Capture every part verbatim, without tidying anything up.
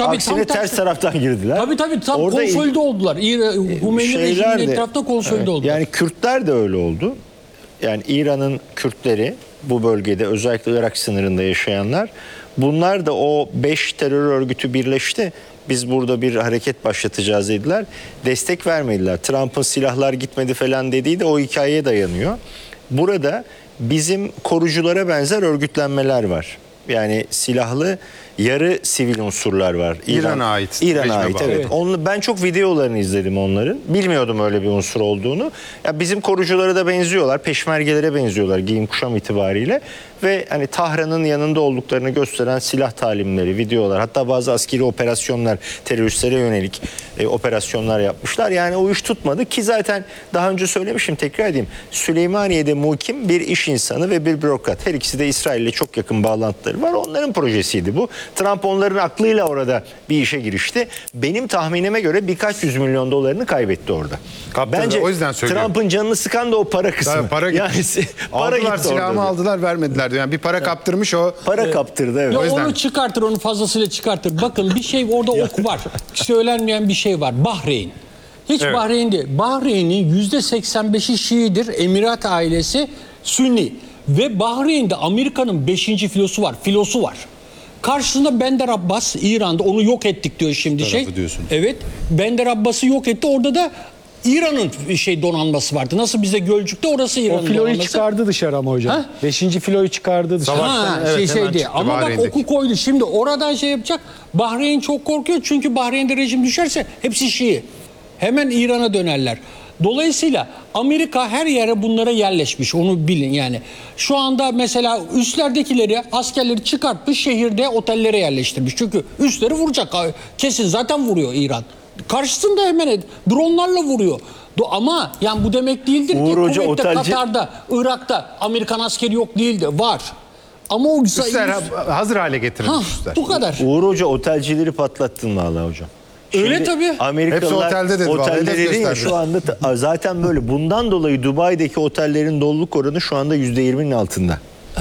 tabii, Aksine tam ters tersi. taraftan girdiler. Tabii tabii tam Orada konsolide oldular. Hümeyni şeyler rejiminin de- etrafta konsolide evet, oldular. Yani Kürtler de öyle oldu. Yani İran'ın Kürtleri bu bölgede özellikle Irak sınırında yaşayanlar, bunlar da o beş terör örgütü birleşti. Biz burada bir hareket başlatacağız dediler. Destek vermediler. Trump'ın silahlar gitmedi falan dediği de o hikayeye dayanıyor. Burada bizim koruculara benzer örgütlenmeler var. Yani silahlı yarı sivil unsurlar var. İran'a ait. İran'a Rejime ait bağlı. evet. Evet. Onu, ben çok videolarını izledim onların. Bilmiyordum öyle bir unsur olduğunu. Ya bizim koruculara da benziyorlar. Peşmergelere benziyorlar giyim kuşam itibariyle. Ve hani Tahran'ın yanında olduklarını gösteren silah talimleri, videolar. Hatta bazı askeri operasyonlar, teröristlere yönelik e, operasyonlar yapmışlar. Yani o iş tutmadı ki zaten daha önce söylemişim, tekrar edeyim. Süleymaniye'de mukim bir iş insanı ve bir bürokrat. Her ikisi de İsrail'le çok yakın bağlantıları var. Onların projesiydi bu. Trump onların aklıyla orada bir işe girişti. Benim tahminime göre birkaç yüz milyon dolarını kaybetti orada. Kaptırdı, Bence o yüzden söylüyorum. Trump'ın canını sıkan da o para kısmı. Tabii, para gitti. Yani para Aldılar gitti silahımı orada. aldılar vermediler diyor. Yani bir para kaptırmış o. Para kaptırdı evet. Ya O yüzden- onu çıkartır, onu fazlasıyla çıkartır. Bakın bir şey orada ok var. Söylenmeyen bir şey var. Bahreyn. Hiç Evet. Bahreyn değil. Bahreyn'in yüzde seksen beşi Şii'dir. Emirat ailesi Sünni. Ve Bahreyn'de Amerika'nın beşinci filosu var. Filosu var. Karşısında Bender Abbas, İran'da onu yok ettik diyor şimdi Tarafı şey. diyorsun. Evet. Bender Abbas'ı yok etti. Orada da İran'ın şey donanması vardı. Nasıl bize Gölcük'te, orası O İran'ın filoyu donanması. çıkardı dışarı ama hocam. Ha? Beşinci filoyu çıkardı dışarı. Savaş- Ha, Evet, şey hemen şeydi. çıktı Ama bak Bahreyn'deki. oku koydu. Şimdi oradan şey yapacak. Bahreyn çok korkuyor. Çünkü Bahreyn'de rejim düşerse hepsi Şii. Hemen İran'a dönerler. Dolayısıyla Amerika her yere bunlara yerleşmiş. Onu bilin yani. Şu anda mesela üstlerdekileri, askerleri çıkartmış, şehirde otellere yerleştirmiş. Çünkü üstleri vuracak. Kesin zaten vuruyor İran. Karşısında hemen dronlarla vuruyor. Do- Ama yani bu demek değildir Uğur ki Hoca kuvvette, otelci- Katar'da, Irak'ta Amerikan askeri yok değildi. Var. Ama o güzel. Üstler ha- hazır hale Ha, getirilmiş üstler. bu kadar. Uğur Hoca otelcileri patlattın vallahi hocam. Öyle tabii. Amerikalılar Hepsi otelde dedi, vallahi otelde hedef dedin ya, gösterdi. şu anda ta- zaten böyle. Bundan dolayı Dubai'deki otellerin doluluk oranı şu anda yüzde yirminin altında.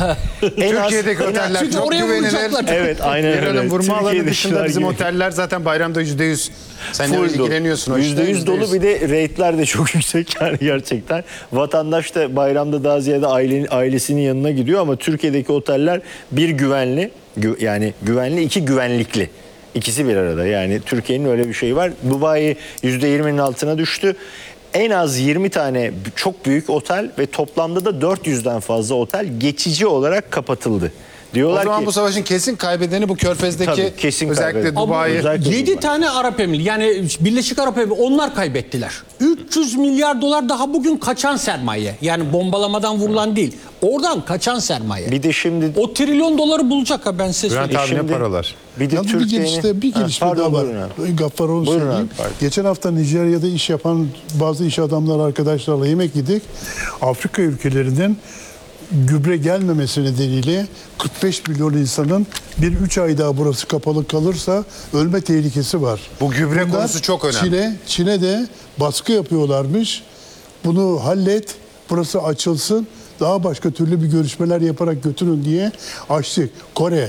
En az- Türkiye'deki en az- oteller Çünkü çok oraya güvenilir. vuracaklar. Evet aynen öyle. İran'ın vurma alanı Türkiye'dekiler dışında bizim gibi. oteller zaten bayramda yüzde yüz. Sen de Full dolu. ilgileniyorsun o işte. yüzde yüz dolu, bir de rate'ler de çok yüksek yani gerçekten. Vatandaş da bayramda daha ziyade aile, ailesinin yanına gidiyor ama Türkiye'deki oteller bir güvenli, gü- yani güvenli, iki güvenlikli. İkisi bir arada. Yani Türkiye'nin öyle bir şeyi var. Dubai yüzde yirminin altına düştü. En az yirmi tane çok büyük otel ve toplamda da dört yüzden fazla otel geçici olarak kapatıldı. O Diyorlar zaman ki bu savaşın kesin kaybedeni bu Körfez'deki Tabii, kesin özellikle kaybedeni. Ama Dubai. özellikle yedi Dubai. tane Arap Emirlikleri, yani Birleşik Arap Emirlikleri, onlar kaybettiler. üç yüz milyar dolar daha bugün kaçan sermaye. Yani bombalamadan vurulan değil. Oradan kaçan sermaye. bir de şimdi O trilyon doları bulacak ha, ben size Bülent söyleyeyim. abi ne Şimdi- paralar. bir de Yalnız bir Türkiye'nin gelişte bir Ha, gelişme pardon, daha var. buyurun abi. Gaffaroğlu Buyurun söyleyeyim. abi, pardon. Geçen hafta Nijerya'da iş yapan bazı iş adamları arkadaşlarla yemek yedik. Afrika ülkelerinden gübre gelmemesi nedeniyle kırk beş milyon insanın bir üç ay daha burası kapalı kalırsa ölme tehlikesi var. Bu gübre konusu çok önemli. Çin'e, Çin'e de baskı yapıyorlarmış. Bunu hallet, burası açılsın, daha başka türlü bir görüşmeler yaparak götürün diye açtık. Kore,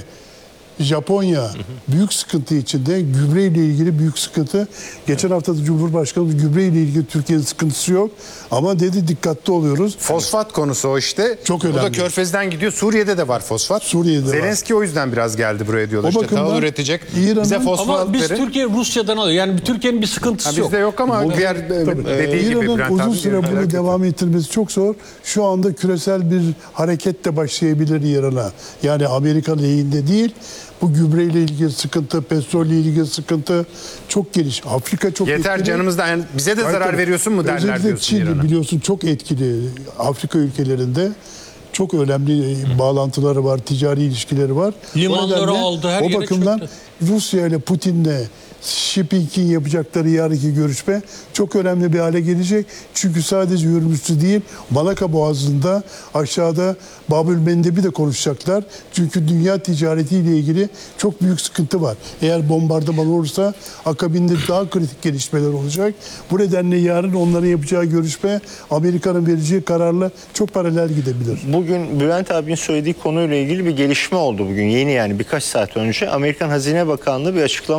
Japonya büyük sıkıntı içinde, gübre ile ilgili büyük sıkıntı. Geçen hafta da Cumhurbaşkanı gübre ile ilgili Türkiye'nin sıkıntısı yok ama dedi dikkatli oluyoruz. Fosfat konusu o işte. Çok Bu da önemli. Körfez'den gidiyor. Suriye'de de var fosfat. Suriye'de var. Zelenski o yüzden biraz geldi buraya diyorlar. O İşte bakımdan tahıl üretecek. İran'ın- Bize fosfat Ama biz verin. Türkiye Rusya'dan alıyor. Yani Türkiye'nin bir sıkıntısı Ha, yok. bizde yok ama Bu- diğer dediği gibi İran'ın Bülent uzun abi. süre bunu merak devam ettirmesi çok zor. Şu anda küresel bir hareket de başlayabilir İran'a. Yani Amerika lehinde değil. Bu gübreyle ilgili sıkıntı, petrolle ilgili sıkıntı çok geniş. Afrika çok Yeter etkili. canımızdan yani bize de Hayır, zarar tabii. veriyorsun mu derler Özellikle diyorsun Çin İran'a. biliyorsun çok etkili. Afrika ülkelerinde çok önemli bağlantıları var, ticari ilişkileri var. Limanları O nedenle aldı, her o yere bakımdan çöktü. Rusya ile Putin'le Xi Jinping'in yapacakları yarınki görüşme çok önemli bir hale gelecek. Çünkü sadece Hürmüz'ü değil, Malaka Boğazı'nda aşağıda Babülmendeb'i de konuşacaklar. Çünkü dünya ticaretiyle ilgili çok büyük sıkıntı var. Eğer bombardıman olursa akabinde daha kritik gelişmeler olacak. Bu nedenle yarın onların yapacağı görüşme Amerika'nın vereceği kararla çok paralel gidebilir. Bugün Bülent abinin söylediği konuyla ilgili bir gelişme oldu bugün. Yeni, yani birkaç saat önce Amerikan Hazine Bakanlığı bir açıklama